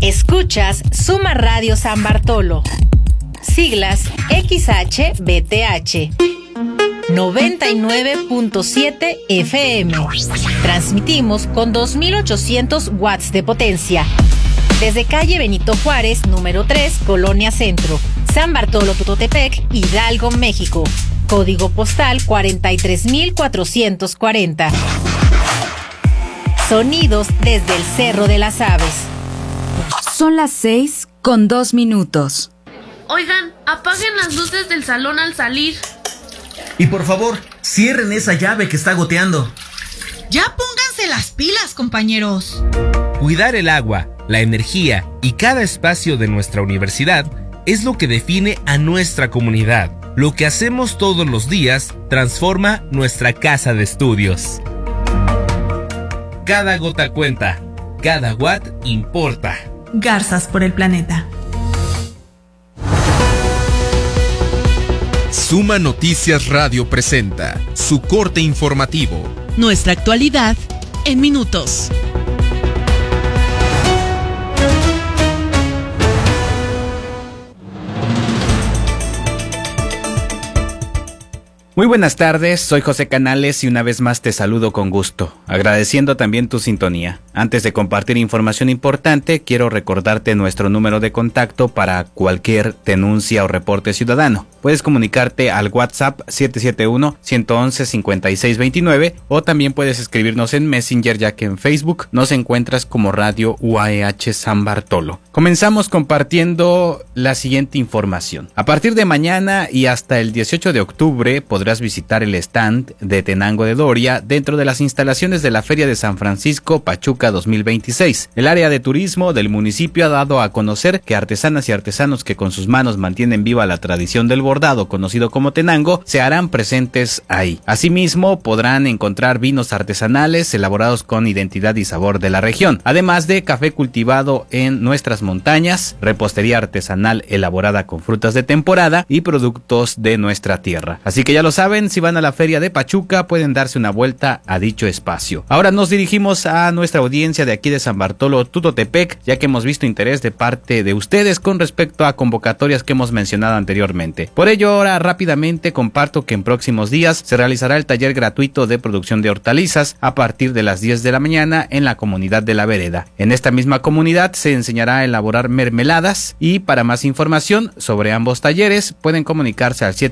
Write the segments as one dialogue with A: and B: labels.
A: Escuchas Suma Radio San Bartolo. Siglas XHBTH. 99.7 FM. Transmitimos con 2.800 watts de potencia. Desde calle Benito Juárez, número 3, Colonia Centro, San Bartolo, Tototepec, Hidalgo, México. Código postal 43.440. Sonidos desde el Cerro de las Aves.
B: Son las 6:02.
C: Oigan, apaguen las luces del salón al salir.
D: Y por favor, cierren esa llave que está goteando.
E: Ya pónganse las pilas, compañeros.
F: Cuidar el agua, la energía y cada espacio de nuestra universidad es lo que define a nuestra comunidad. Lo que hacemos todos los días transforma nuestra casa de estudios. Cada gota cuenta, cada watt importa.
E: Garzas por el planeta.
G: Suma Noticias Radio presenta su corte informativo.
H: Nuestra actualidad en minutos.
I: Muy buenas tardes, soy José Canales y una vez más te saludo con gusto, agradeciendo también tu sintonía. Antes de compartir información importante, quiero recordarte nuestro número de contacto para cualquier denuncia o reporte ciudadano. Puedes comunicarte al WhatsApp 771-111-5629 o también puedes escribirnos en Messenger, ya que en Facebook nos encuentras como Radio UAEH San Bartolo. Comenzamos compartiendo la siguiente información. A partir de mañana y hasta el 18 de octubre podrás visitar el stand de Tenango de Doria dentro de las instalaciones de la Feria de San Francisco Pachuca 2026. El área de turismo del municipio ha dado a conocer que artesanas y artesanos que con sus manos mantienen viva la tradición del bordado conocido como Tenango se harán presentes ahí. Asimismo, podrán encontrar vinos artesanales elaborados con identidad y sabor de la región, además de café cultivado en nuestras montañas, repostería artesanal elaborada con frutas de temporada y productos de nuestra tierra. Así que ya lo saben, si van a la Feria de Pachuca pueden darse una vuelta a dicho espacio. Ahora nos dirigimos a nuestra audiencia de aquí de San Bartolo, Tototepec, ya que hemos visto interés de parte de ustedes con respecto a convocatorias que hemos mencionado anteriormente. Por ello, ahora rápidamente comparto que en próximos días se realizará el taller gratuito de producción de hortalizas a partir de las 10 de la mañana en la comunidad de La Vereda. En esta misma comunidad se enseñará a elaborar mermeladas y para más información sobre ambos talleres pueden comunicarse al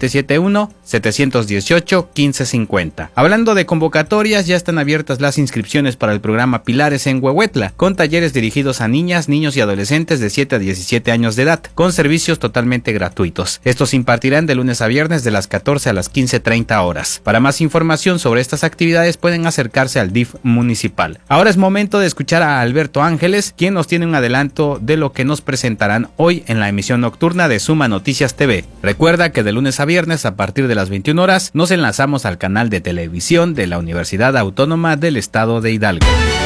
I: 771-718-1550. Hablando de convocatorias, ya están abiertas las inscripciones para el programa Pilares en Huehuetla, con talleres dirigidos a niñas, niños y adolescentes de 7 a 17 años de edad, con servicios totalmente gratuitos. Estos se impartirán de lunes a viernes de las 14 a las 15:30 horas. Para más información sobre estas actividades pueden acercarse al DIF municipal. Ahora es momento de escuchar a Alberto Ángeles, quien nos tiene un adelanto de lo que nos presentarán hoy en la emisión nocturna de Suma Noticias TV. Recuerda que de lunes a viernes a partir de las 21 horas nos enlazamos al canal de televisión de la Universidad Autónoma del Estado de Hidalgo.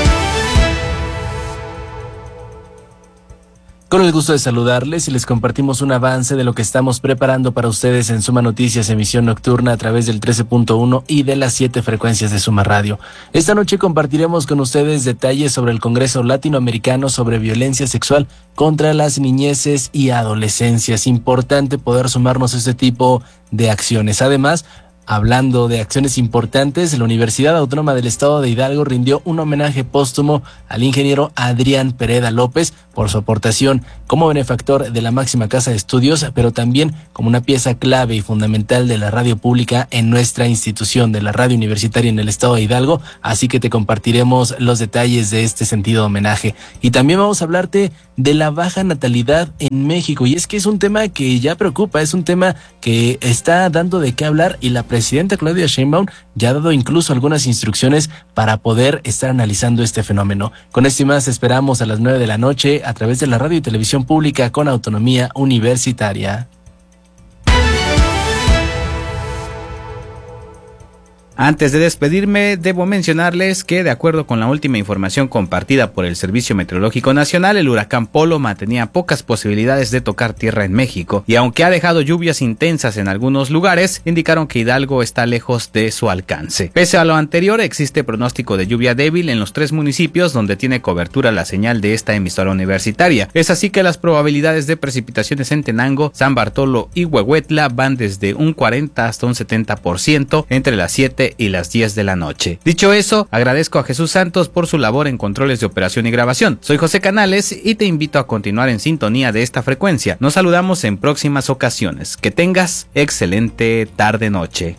J: Con el gusto de saludarles y les compartimos un avance de lo que estamos preparando para ustedes en Suma Noticias, emisión nocturna a través del 13.1 y de las 7 frecuencias de Suma Radio. Esta noche compartiremos con ustedes detalles sobre el Congreso Latinoamericano sobre Violencia Sexual contra las Niñeces y Adolescencias. Importante poder sumarnos a este tipo de acciones. Además, hablando de acciones importantes, la Universidad Autónoma del Estado de Hidalgo rindió un homenaje póstumo al ingeniero Adrián Pereda López por su aportación como benefactor de la máxima casa de estudios, pero también como una pieza clave y fundamental de la radio pública en nuestra institución de la radio universitaria en el Estado de Hidalgo, así que te compartiremos los detalles de este sentido homenaje. Y también vamos a hablarte de la baja natalidad en México, y es que es un tema que ya preocupa, es un tema que está dando de qué hablar y la presidenta Claudia Sheinbaum ya ha dado incluso algunas instrucciones para poder estar analizando este fenómeno. Con esto y más esperamos a las 9 de la noche a través de la radio y televisión pública con autonomía universitaria.
I: Antes de despedirme, debo mencionarles que, de acuerdo con la última información compartida por el Servicio Meteorológico Nacional, el huracán Polo mantenía pocas posibilidades de tocar tierra en México, y aunque ha dejado lluvias intensas en algunos lugares, indicaron que Hidalgo está lejos de su alcance. Pese a lo anterior, existe pronóstico de lluvia débil en los 3 municipios donde tiene cobertura la señal de esta emisora universitaria. Es así que las probabilidades de precipitaciones en Tenango, San Bartolo y Huehuetla van desde un 40 hasta un 70% entre las 7 y las 10 de la noche. Dicho eso, agradezco a Jesús Santos por su labor en controles de operación y grabación. Soy José Canales y te invito a continuar en sintonía de esta frecuencia. Nos saludamos en próximas ocasiones. Que tengas excelente tarde-noche.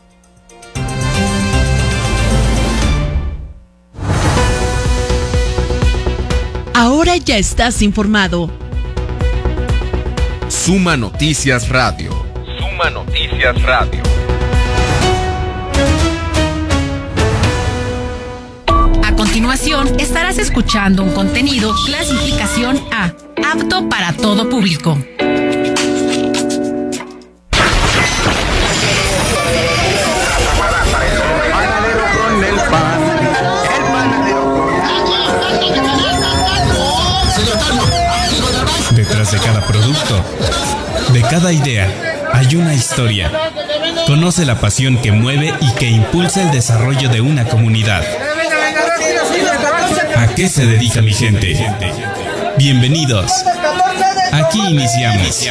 H: Ahora ya estás informado.
G: Suma Noticias Radio. Suma Noticias Radio.
A: A continuación, estarás escuchando un contenido clasificación A, apto para todo público.
K: Detrás de cada producto, de cada idea, hay una historia. Conoce la pasión que mueve y que impulsa el desarrollo de una comunidad. ¿A qué se dedica mi gente? Bienvenidos. Aquí iniciamos.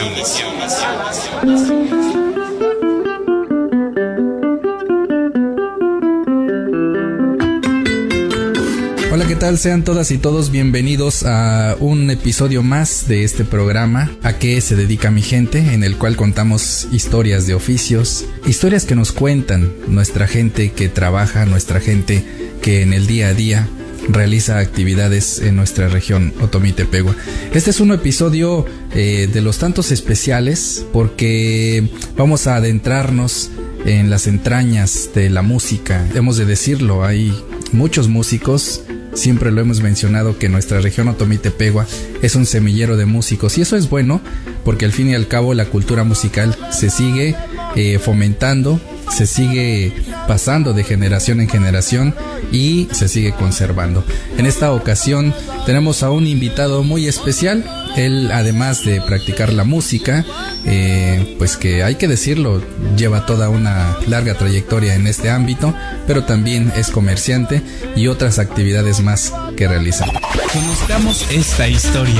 L: Hola, ¿qué tal? Sean todas y todos bienvenidos a un episodio más de este programa ¿A qué se dedica mi gente?, en el cual contamos historias de oficios, historias que nos cuentan nuestra gente que trabaja, nuestra gente que en el día a día realiza actividades en nuestra región Otomí-Tepehua. Este es un episodio de los tantos especiales porque vamos a adentrarnos en las entrañas de la música. Hemos de decirlo, hay muchos músicos. Siempre lo hemos mencionado que nuestra región Otomí-Tepehua es un semillero de músicos, y eso es bueno porque al fin y al cabo la cultura musical se sigue fomentando, se sigue pasando de generación en generación y se sigue conservando. En esta ocasión tenemos a un invitado muy especial. Él, además de practicar la música, pues que hay que decirlo, lleva toda una larga trayectoria en este ámbito, pero también es comerciante y otras actividades más que realiza.
K: Conozcamos esta historia.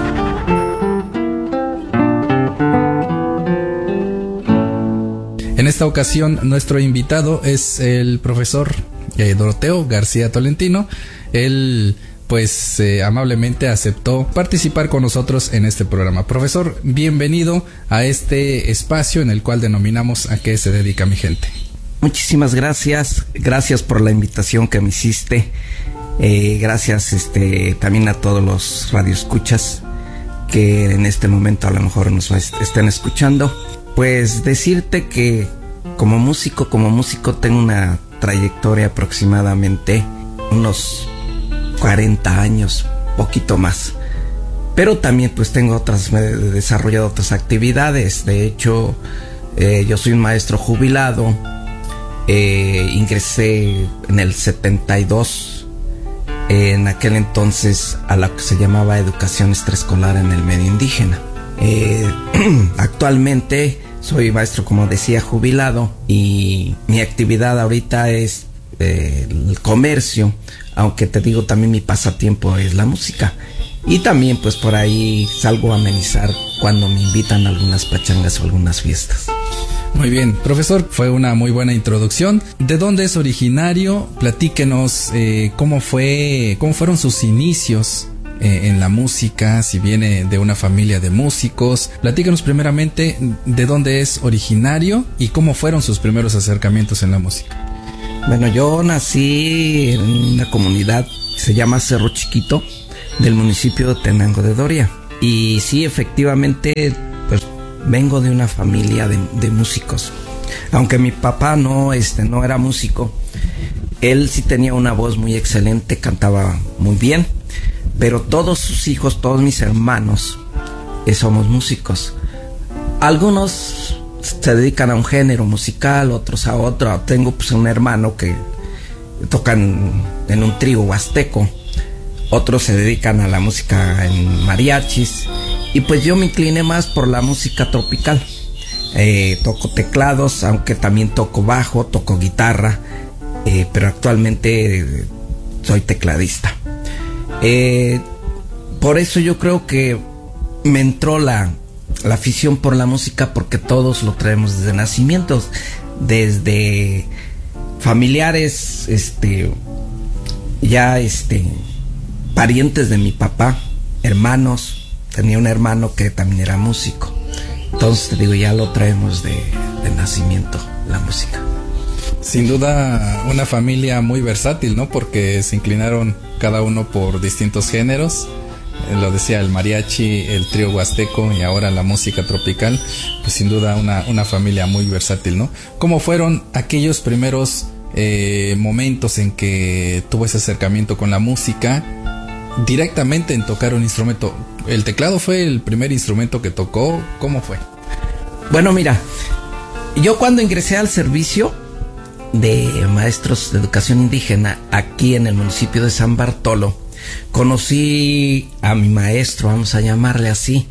L: En esta ocasión, nuestro invitado es el profesor Doroteo García Tolentino. Él pues amablemente aceptó participar con nosotros en este programa. Profesor, bienvenido a este espacio en el cual denominamos ¿A qué se dedica mi gente?
M: Muchísimas gracias por la invitación que me hiciste. Gracias también a todos los radioescuchas que en este momento a lo mejor nos estén escuchando. Pues decirte que como músico tengo una trayectoria aproximadamente unos 40 años, poquito más. Pero también pues he desarrollado otras actividades. De hecho, yo soy un maestro jubilado. Ingresé en el 72, en aquel entonces, a la que se llamaba educación extraescolar en el medio indígena. Actualmente soy maestro, como decía, jubilado, y mi actividad ahorita es el comercio, aunque te digo también mi pasatiempo es la música, y también pues por ahí salgo a amenizar cuando me invitan a algunas pachangas o algunas fiestas.
L: Muy bien, profesor, fue una muy buena introducción. ¿De dónde es originario? Platíquenos cómo fueron sus inicios en la música, si viene de una familia de músicos. Platíquenos primeramente de dónde es originario y cómo fueron sus primeros acercamientos en la música.
M: Bueno, yo nací en una comunidad que se llama Cerro Chiquito, del municipio de Tenango de Doria. Y sí, efectivamente, pues vengo de una familia de músicos. Aunque mi papá no era músico, él sí tenía una voz muy excelente, cantaba muy bien. Pero todos sus hijos, todos mis hermanos, somos músicos. Algunos se dedican a un género musical, otros a otro. Tengo pues un hermano que tocan en un trío huasteco, otros se dedican a la música en mariachis, y pues yo me incliné más por la música tropical. Toco teclados, aunque también toco bajo, toco guitarra, pero actualmente soy tecladista. Por eso yo creo que me entró la afición por la música, porque todos lo traemos desde nacimientos, desde familiares, parientes de mi papá, hermanos. Tenía un hermano que también era músico. Entonces, te digo, ya lo traemos de nacimiento, la música.
L: Sin duda, una familia muy versátil, ¿no? Porque se inclinaron cada uno por distintos géneros. Lo decía, el mariachi, el trío huasteco y ahora la música tropical. Pues sin duda una familia muy versátil, ¿no? ¿Cómo fueron aquellos primeros momentos en que tuvo ese acercamiento con la música? Directamente en tocar un instrumento. ¿El teclado fue el primer instrumento que tocó? ¿Cómo fue?
M: Bueno, mira, yo cuando ingresé al servicio de maestros de educación indígena aquí en el municipio de San Bartolo, conocí a mi maestro, vamos a llamarle así,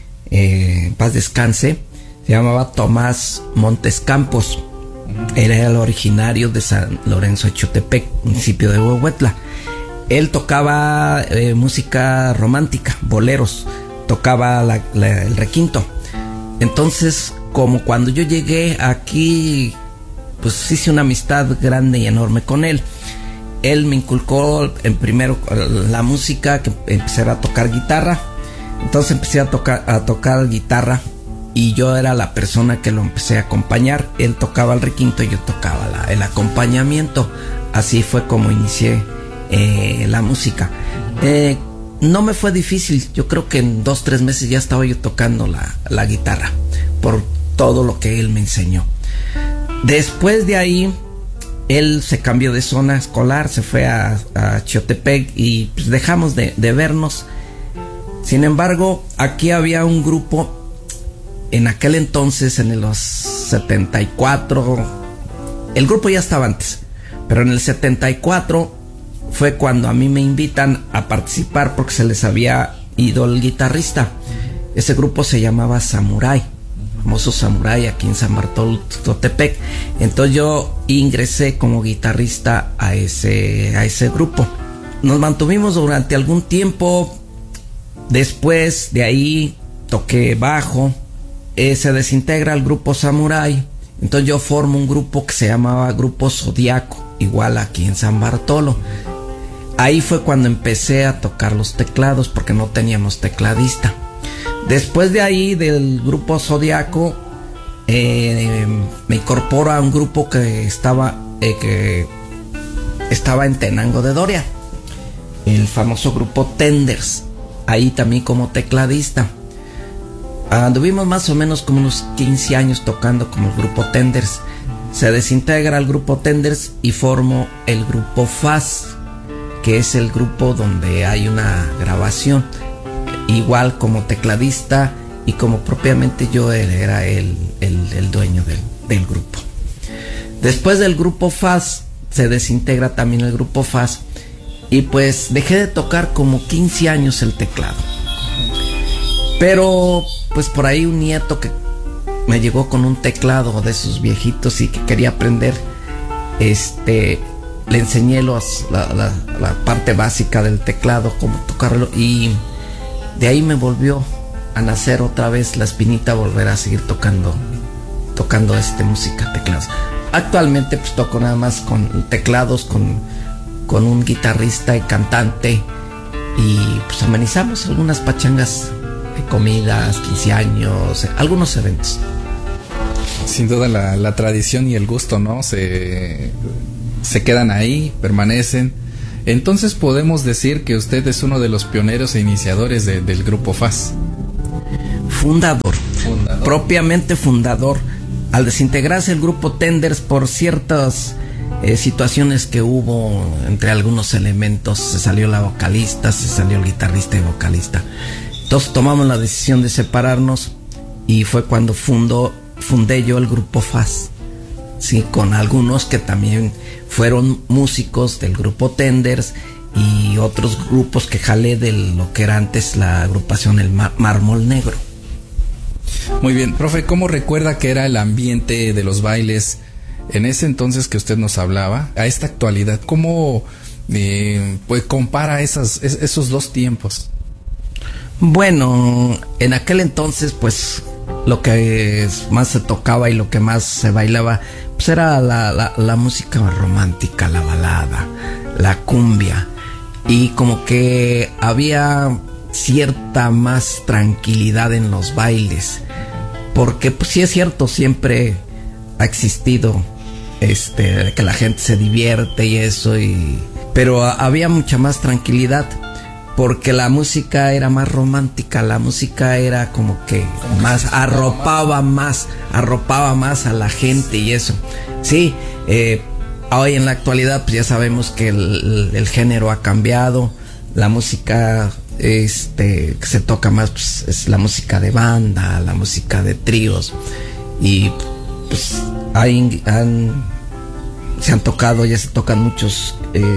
M: paz descanse, se llamaba Tomás Montes Campos. Era el originario de San Lorenzo Echotepec, municipio de Huehuetla. Él tocaba música romántica, boleros, tocaba el requinto. Entonces, como cuando yo llegué aquí, pues hice una amistad grande y enorme con él. Él me inculcó primero la música, que empecé a tocar guitarra. Entonces empecé a tocar guitarra, y yo era la persona que lo empecé a acompañar. Él tocaba el requinto y yo tocaba el acompañamiento. Así fue como inicié la música. No me fue difícil. Yo creo que en 2-3 meses ya estaba yo tocando la guitarra, por todo lo que él me enseñó. Después de ahí, él se cambió de zona escolar, se fue a Xiotepec, y pues dejamos de vernos. Sin embargo, aquí había un grupo en aquel entonces, en los 74. El grupo ya estaba antes, pero en el 74 fue cuando a mí me invitan a participar, porque se les había ido el guitarrista. Ese grupo se llamaba Samurai, famoso Samurai, aquí en San Bartolo Xiotepec. Entonces yo ingresé como guitarrista a ese grupo. Nos mantuvimos durante algún tiempo. Después de ahí toqué bajo. Se desintegra el grupo Samurai. Entonces yo formo un grupo que se llamaba Grupo Zodiaco, igual aquí en San Bartolo. Ahí fue cuando empecé a tocar los teclados, porque no teníamos tecladista. Después de ahí, del grupo Zodiaco, me incorporo a un grupo que estaba en Tenango de Doria, el famoso grupo Tenders. Ahí también como tecladista. Anduvimos más o menos como unos 15 años tocando como el grupo Tenders. Se desintegra el grupo Tenders y formo el grupo Faz, que es el grupo donde hay una grabación. Igual como tecladista, y como propiamente yo era el dueño del grupo. Después del grupo Faz, se desintegra también el grupo Faz, y pues dejé de tocar como 15 años el teclado. Pero pues por ahí un nieto que me llegó con un teclado de esos viejitos y que quería aprender, le enseñé la parte básica del teclado, cómo tocarlo, y de ahí me volvió a nacer otra vez la espinita, volver a seguir tocando música, teclados. Actualmente pues toco nada más con teclados, con un guitarrista y cantante, y pues amenizamos algunas pachangas, comidas, 15 años, algunos eventos.
L: Sin duda la tradición y el gusto, ¿no? Se quedan ahí, permanecen. Entonces podemos decir que usted es uno de los pioneros e iniciadores del grupo Faz.
M: Fundador. Propiamente fundador. Al desintegrarse el grupo Tenders por ciertas situaciones que hubo entre algunos elementos, se salió la vocalista, se salió el guitarrista y vocalista. Entonces tomamos la decisión de separarnos, y fue cuando fundó fundé yo el grupo FAS, sí, con algunos que también fueron músicos del grupo Tenders y otros grupos que jalé de lo que era antes la agrupación El Mármol Negro.
L: Muy bien, profe, ¿cómo recuerda que era el ambiente de los bailes en ese entonces que usted nos hablaba a esta actualidad? ¿Cómo pues compara esos dos tiempos?
M: Bueno, en aquel entonces pues lo que más se tocaba y lo que más se bailaba pues era la música romántica, la balada, la cumbia, y como que había cierta más tranquilidad en los bailes, porque pues sí es cierto, siempre ha existido que la gente se divierte y eso, pero había mucha más tranquilidad porque la música era más romántica, la música era como que más arropaba más a la gente y eso. Sí, hoy en la actualidad pues ya sabemos que el género ha cambiado, la música que se toca más pues, es la música de banda, la música de tríos, y pues se han tocado, ya se tocan muchos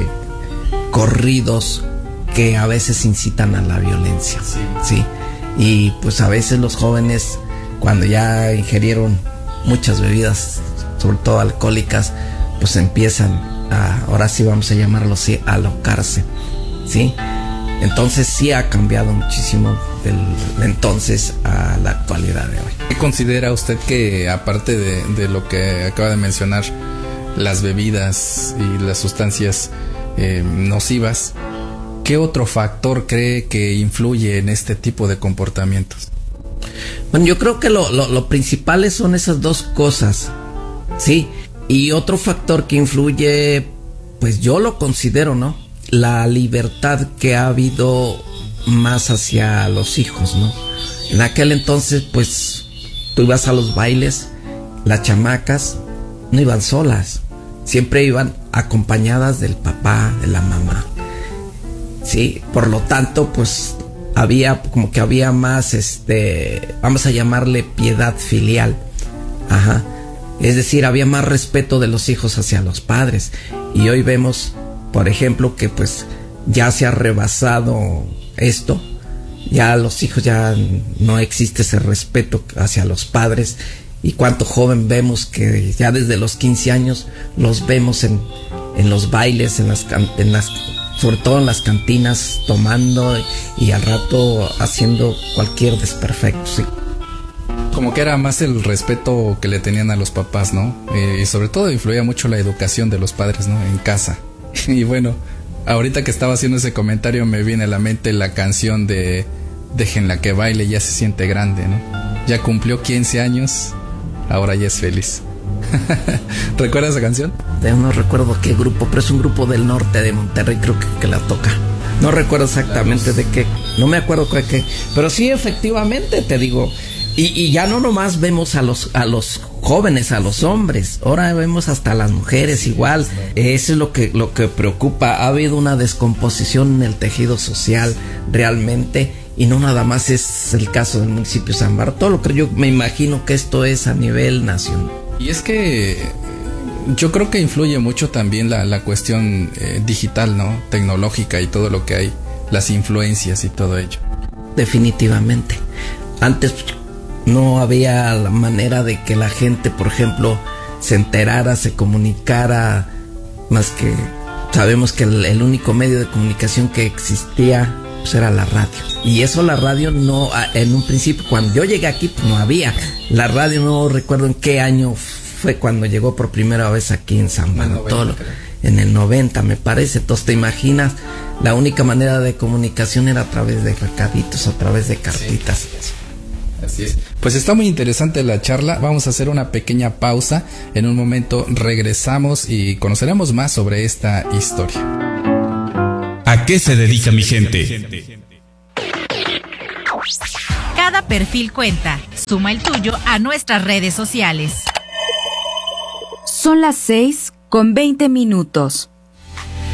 M: corridos que a veces incitan a la violencia, sí, y pues a veces los jóvenes cuando ya ingerieron muchas bebidas, sobre todo alcohólicas, pues empiezan ahora sí vamos a llamarlo así, a alocarse, sí. Entonces sí ha cambiado muchísimo del entonces a la actualidad de hoy.
L: ¿Qué considera usted que, aparte de lo que acaba de mencionar, las bebidas y las sustancias nocivas, qué otro factor cree que influye en este tipo de comportamientos?
M: Bueno, yo creo que lo principales son esas dos cosas, sí. Y otro factor que influye, pues yo lo considero, ¿no?, la libertad que ha habido más hacia los hijos, ¿no? En aquel entonces, pues, tú ibas a los bailes, las chamacas no iban solas, siempre iban acompañadas del papá, de la mamá, sí. Por lo tanto, pues, había más, vamos a llamarle piedad filial, ajá. Es decir, había más respeto de los hijos hacia los padres. Y hoy vemos, por ejemplo, que pues ya se ha rebasado esto, ya los hijos ya no existe ese respeto hacia los padres, y cuánto joven vemos que ya desde los 15 años los vemos en los bailes, sobre todo en las cantinas, tomando y al rato haciendo cualquier desperfecto, sí.
L: Como que era más el respeto que le tenían a los papás, ¿no? Y sobre todo influía mucho la educación de los padres, ¿no?, en casa. Y bueno, ahorita que estaba haciendo ese comentario me viene a la mente la canción de Déjenla que baile, ya se siente grande, ¿no? Ya cumplió 15 años, ahora ya es feliz. ¿Recuerdas esa canción?
M: No recuerdo qué grupo, pero es un grupo del norte de Monterrey, creo que la toca. No recuerdo exactamente de qué, no me acuerdo qué, pero sí, efectivamente, te digo. Y ya no nomás vemos a los jóvenes, a los hombres, ahora vemos hasta a las mujeres igual. Eso es lo que preocupa. Ha habido una descomposición en el tejido social realmente, y no nada más es el caso del municipio de San Bartolo, creo yo, me imagino que esto es a nivel nacional.
L: Y es que yo creo que influye mucho también la cuestión digital, ¿no?, tecnológica, y todo lo que hay, las influencias y todo ello.
M: Definitivamente. Antes no había la manera de que la gente, por ejemplo, se enterara, se comunicara, más que sabemos que el único medio de comunicación que existía pues era la radio. Y eso, la radio no, en un principio, cuando yo llegué aquí, pues no había. La radio, no recuerdo en qué año fue cuando llegó por primera vez aquí en San Bartolo. En el 90, me parece. Entonces, ¿te imaginas? La única manera de comunicación era a través de recaditos, a través de cartitas.
L: Sí. Así es. Pues está muy interesante la charla. Vamos a hacer una pequeña pausa. En un momento regresamos y conoceremos más sobre esta historia.
K: ¿A qué se dedica mi gente?
A: Cada perfil cuenta. Suma el tuyo a nuestras redes sociales.
B: Son las 6:20.